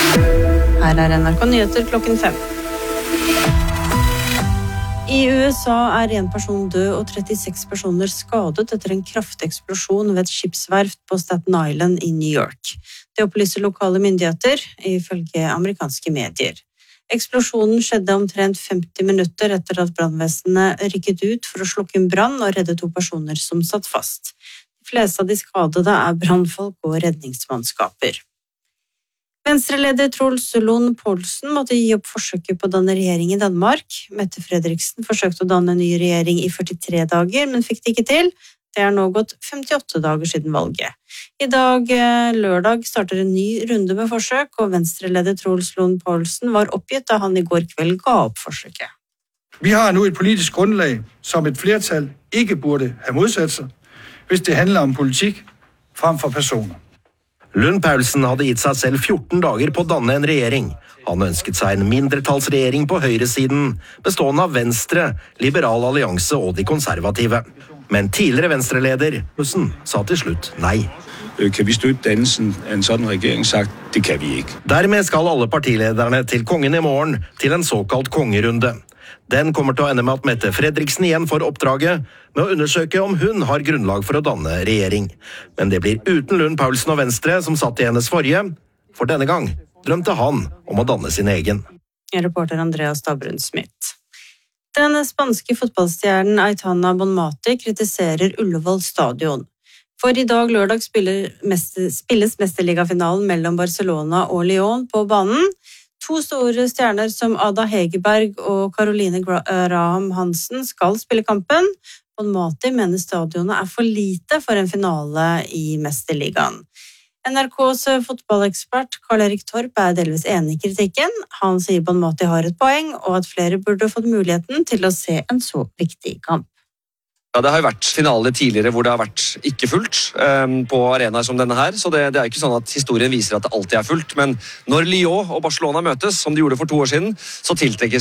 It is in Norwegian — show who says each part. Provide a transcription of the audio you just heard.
Speaker 1: Her NRK Nyheter klokken 5. I USA en person død og 36 personer skadet etter en kraftig eksplosjon ved et skipsverft på Staten Island i New York. Det opplyser lokale myndigheter, ifølge amerikanske medier. Eksplosjonen skjedde omtrent 50 minutter etter at brannvesenet rykket ut for å slukke en brann og redde 2 personer som satt fast. De fleste av de skadede brannfolk og redningsmannskaper. Venstreleder Troels Lund Poulsen måtte gi opp forsøket på å danne regjering i Danmark. Mette Frederiksen forsøkte å danne en ny regjering i 43 dager, men fikk det ikke til. Det nå gått 58 dager siden valget. I dag, lørdag, starter en ny runde med forsøk, og venstreleder Troels Lund Poulsen var oppgitt da han i går kveld ga opp forsøket.
Speaker 2: Vi har nu et politisk grundlag, som et flertal ikke burde have modsat sig, hvis det handler om politikk frem for personer.
Speaker 3: Lund Poulsen hadde gitt seg selv 14 dager på å danne en regjering. Han ønsket seg en mindretallsregjering på høyresiden, bestående av Venstre, Liberal Allianse og de konservative. Men tidligere venstreleder Poulsen sa til slutt nei.
Speaker 4: Kan vi støtte dannelsen av en sånn regjering? Sagt, det kan vi ikke.
Speaker 3: Dermed skal alle partilederne til kongen i morgen til en såkalt kongerunde. Den kommer til å ende med at Mette Frederiksen igjen får oppdraget med å undersøke om hun har grunnlag for å danne regjering. Men det blir uten Lund Poulsen og Venstre som satt i hennes forrige, for denne gang drømte han om å danne sin egen.
Speaker 1: Reporter Andreas Stabrun Smith. Den spanske fotballstjernen Aitana Bonmati kritiserer Ullevål stadion. For i dag lørdag spilles mesterligafinalen mellom Barcelona og Lyon på banen. 2 store stjerner som Ada Hegerberg og Caroline Graham Hansen skal spille kampen. Bonmati mener stadionet for lite for en finale i mesterligaen. NRKs fotballekspert Karl-Erik Torp delvis enig i kritikken. Han sier Bonmati har et poeng, og at flere burde fått muligheten til å se en så viktig kamp.
Speaker 5: Ja, det har jo vært finaler tidligere hvor det har vært ikke fullt på arenaer som denne her, så det ikke sånn at historien viser at det alltid fullt, men når Lyon og Barcelona møtes, som de gjorde for 2 år siden, så tiltrekker